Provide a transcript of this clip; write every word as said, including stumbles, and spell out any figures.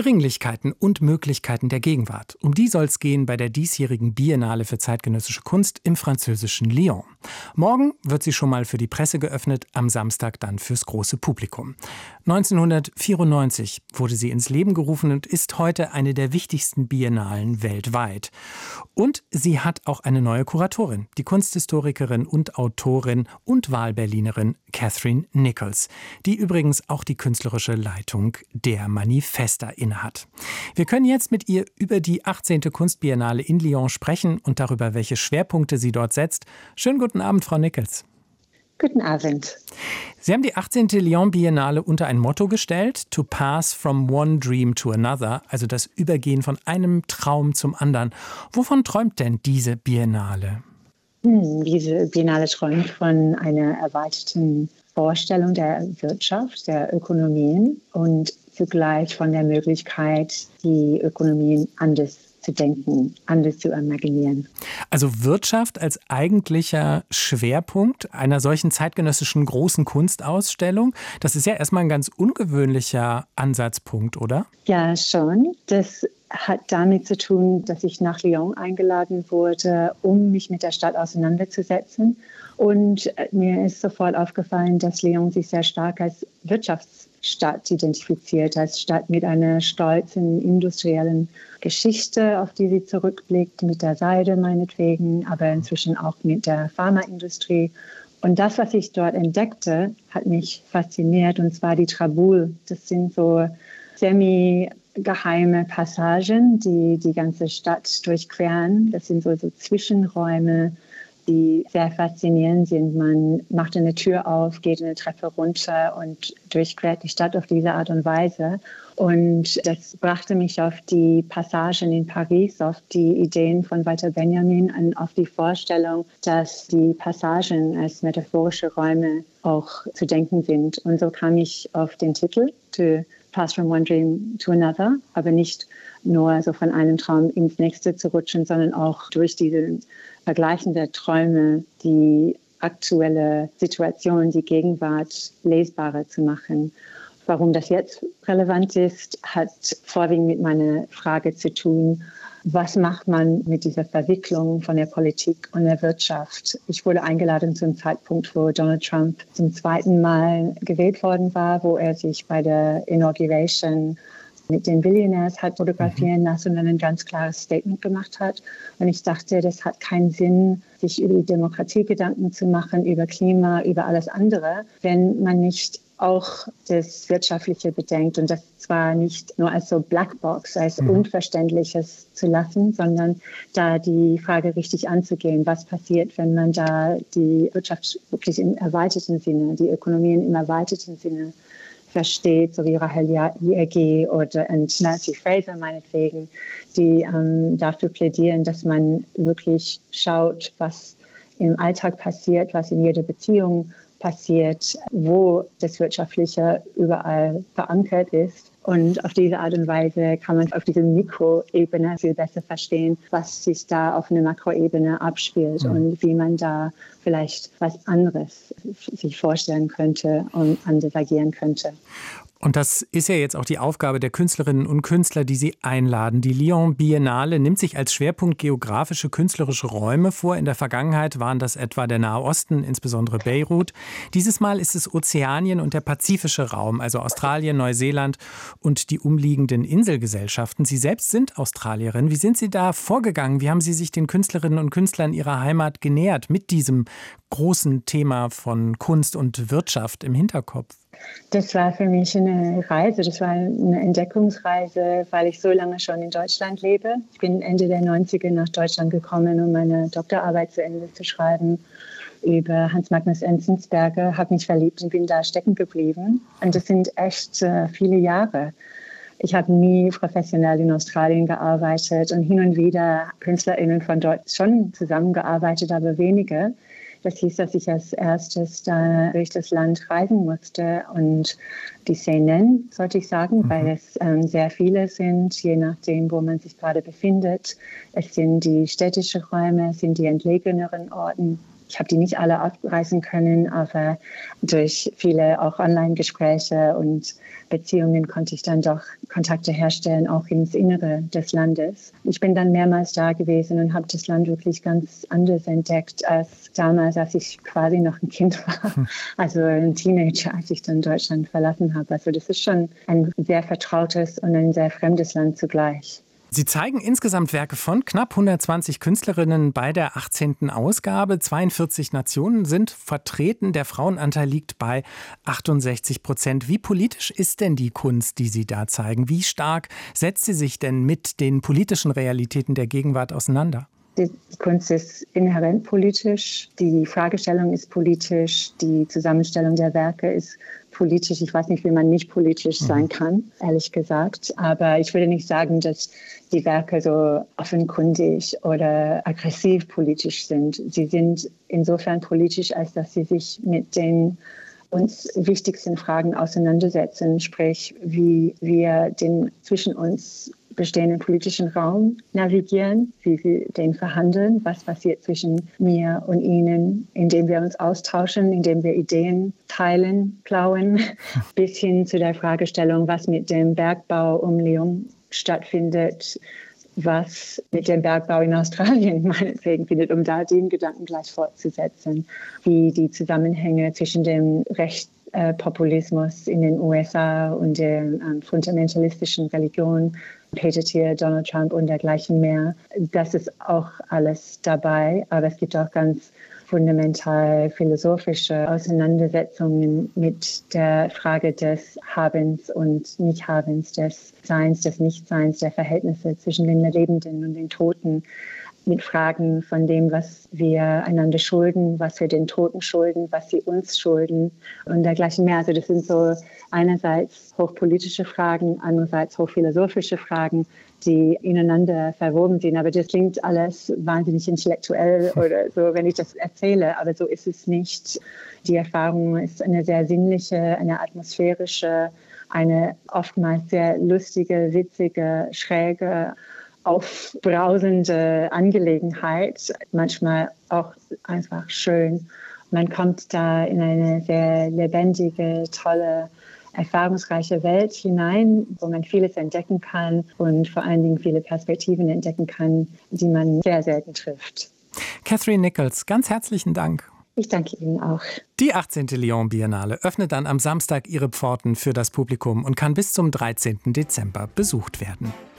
Dringlichkeiten und Möglichkeiten der Gegenwart. Um die soll es gehen bei der diesjährigen Biennale für zeitgenössische Kunst im französischen Lyon. Morgen wird sie schon mal für die Presse geöffnet, am Samstag dann fürs große Publikum. neunzehnhundertvierundneunzig wurde sie ins Leben gerufen und ist heute eine der wichtigsten Biennalen weltweit. Und sie hat auch eine neue Kuratorin, die Kunsthistorikerin und Autorin und Wahlberlinerin Catherine Nichols, die übrigens auch die künstlerische Leitung der Manifesta innehat. Wir können jetzt mit ihr über die achtzehnte Kunstbiennale in Lyon sprechen und darüber, welche Schwerpunkte sie dort setzt. Schönen guten Abend, Frau Nichols. Guten Abend. Sie haben die achtzehnte Lyon Biennale unter ein Motto gestellt, to pass from one dream to another, also das Übergehen von einem Traum zum anderen. Wovon träumt denn diese Biennale? Hm, diese Biennale träumt von einer erweiterten Vorstellung der Wirtschaft, der Ökonomien und zugleich von der Möglichkeit, die Ökonomien anders zu denken, anders zu imaginieren. Also Wirtschaft als eigentlicher Schwerpunkt einer solchen zeitgenössischen großen Kunstausstellung, das ist ja erstmal ein ganz ungewöhnlicher Ansatzpunkt, oder? Ja, schon. Das hat damit zu tun, dass ich nach Lyon eingeladen wurde, um mich mit der Stadt auseinanderzusetzen. Und mir ist sofort aufgefallen, dass Lyon sich sehr stark als Wirtschaftsstadt identifiziert, als Stadt mit einer stolzen industriellen Geschichte, auf die sie zurückblickt, mit der Seide meinetwegen, aber inzwischen auch mit der Pharmaindustrie. Und das, was ich dort entdeckte, hat mich fasziniert, und zwar die Traboules. Das sind so semi-geheime Passagen, die die ganze Stadt durchqueren. Das sind so, so Zwischenräume, die sehr faszinierend sind. Man macht eine Tür auf, geht eine Treppe runter und durchquert die Stadt auf diese Art und Weise. Und das brachte mich auf die Passagen in Paris, auf die Ideen von Walter Benjamin und auf die Vorstellung, dass die Passagen als metaphorische Räume auch zu denken sind. Und so kam ich auf den Titel, To Pass from one dream to another, aber nicht nur so von einem Traum ins nächste zu rutschen, sondern auch durch diese Vergleichen der Träume die aktuelle Situation, die Gegenwart lesbarer zu machen. Warum das jetzt relevant ist, hat vorwiegend mit meiner Frage zu tun, was macht man mit dieser Verwicklung von der Politik und der Wirtschaft? Ich wurde eingeladen zum Zeitpunkt, wo Donald Trump zum zweiten Mal gewählt worden war, wo er sich bei der Inauguration mit den Billionaires hat fotografieren lassen und dann ein ganz klares Statement gemacht hat. Und ich dachte, das hat keinen Sinn, sich über die Demokratie Gedanken zu machen, über Klima, über alles andere, wenn man nicht auch das Wirtschaftliche bedenkt und das zwar nicht nur als so Blackbox, als mhm. Unverständliches zu lassen, sondern da die Frage richtig anzugehen, was passiert, wenn man da die Wirtschaft wirklich im erweiterten Sinne, die Ökonomien im erweiterten Sinne versteht, so wie Rahel Jaegi oder Nancy Fraser meinetwegen, die ähm, dafür plädieren, dass man wirklich schaut, was im Alltag passiert, was in jeder Beziehung passiert, wo das Wirtschaftliche überall verankert ist. Und auf diese Art und Weise kann man auf dieser Mikroebene viel besser verstehen, was sich da auf einer Makroebene abspielt mhm. und wie man da vielleicht was anderes sich vorstellen könnte und anders agieren könnte. Und das ist ja jetzt auch die Aufgabe der Künstlerinnen und Künstler, die Sie einladen. Die Lyon Biennale nimmt sich als Schwerpunkt geografische, künstlerische Räume vor. In der Vergangenheit waren das etwa der Nahe Osten, insbesondere Beirut. Dieses Mal ist es Ozeanien und der pazifische Raum, also Australien, Neuseeland und die umliegenden Inselgesellschaften. Sie selbst sind Australierin. Wie sind Sie da vorgegangen? Wie haben Sie sich den Künstlerinnen und Künstlern ihrer Heimat genähert mit diesem großen Thema von Kunst und Wirtschaft im Hinterkopf? Das war für mich eine Reise, das war eine Entdeckungsreise, weil ich so lange schon in Deutschland lebe. Ich bin Ende der neunziger nach Deutschland gekommen, um meine Doktorarbeit zu Ende zu schreiben über Hans Magnus Enzensberger, habe mich verliebt und bin da stecken geblieben. Und das sind echt äh, viele Jahre. Ich habe nie professionell in Australien gearbeitet und hin und wieder KünstlerInnen von dort schon zusammengearbeitet, aber weniger. Das hieß, dass ich als erstes da durch das Land reisen musste und die Szenen, sollte ich sagen, mhm. weil es ähm, sehr viele sind, je nachdem, wo man sich gerade befindet. Es sind die städtischen Räume, es sind die entlegeneren Orten Ich habe die nicht alle abreißen können, aber durch viele auch Online-Gespräche und Beziehungen konnte ich dann doch Kontakte herstellen, auch ins Innere des Landes. Ich bin dann mehrmals da gewesen und habe das Land wirklich ganz anders entdeckt als damals, als ich quasi noch ein Kind war, also ein Teenager, als ich dann Deutschland verlassen habe. Also das ist schon ein sehr vertrautes und ein sehr fremdes Land zugleich. Sie zeigen insgesamt Werke von knapp hundertzwanzig Künstlerinnen bei der achtzehnten Ausgabe. zweiundvierzig Nationen sind vertreten. Der Frauenanteil liegt bei achtundsechzig Prozent. Wie politisch ist denn die Kunst, die Sie da zeigen? Wie stark setzt sie sich denn mit den politischen Realitäten der Gegenwart auseinander? Die Kunst ist inhärent politisch, die Fragestellung ist politisch, die Zusammenstellung der Werke ist politisch. Ich weiß nicht, wie man nicht politisch sein kann, ehrlich gesagt. Aber ich würde nicht sagen, dass die Werke so offenkundig oder aggressiv politisch sind. Sie sind insofern politisch, als dass sie sich mit den uns wichtigsten Fragen auseinandersetzen, sprich, wie wir den zwischen uns bestehenden politischen Raum navigieren, wie wir den verhandeln, was passiert zwischen mir und Ihnen, indem wir uns austauschen, indem wir Ideen teilen, klauen, bis hin zu der Fragestellung, was mit dem Bergbau um Lyon stattfindet, was mit dem Bergbau in Australien meinetwegen findet, um da den Gedanken gleich fortzusetzen, wie die Zusammenhänge zwischen dem Rechtspopulismus in den U S A und der ähm, fundamentalistischen Religion, Peter Thiel, Donald Trump und dergleichen mehr. Das ist auch alles dabei, aber es gibt auch ganz fundamental philosophische Auseinandersetzungen mit der Frage des Habens und Nichthabens, des Seins, des Nichtseins, der Verhältnisse zwischen den Lebenden und den Toten, mit Fragen von dem, was wir einander schulden, was wir den Toten schulden, was sie uns schulden und dergleichen mehr. Also das sind so einerseits hochpolitische Fragen, andererseits hochphilosophische Fragen, die ineinander verwoben sind. Aber das klingt alles wahnsinnig intellektuell oder so, wenn ich das erzähle. Aber so ist es nicht. Die Erfahrung ist eine sehr sinnliche, eine atmosphärische, eine oftmals sehr lustige, witzige, schräge, aufbrausende Angelegenheit, manchmal auch einfach schön. Man kommt da in eine sehr lebendige, tolle, erfahrungsreiche Welt hinein, wo man vieles entdecken kann und vor allen Dingen viele Perspektiven entdecken kann, die man sehr selten trifft. Catherine Nichols, ganz herzlichen Dank. Ich danke Ihnen auch. Die achtzehnte Lyon Biennale öffnet dann am Samstag ihre Pforten für das Publikum und kann bis zum dreizehnten Dezember besucht werden.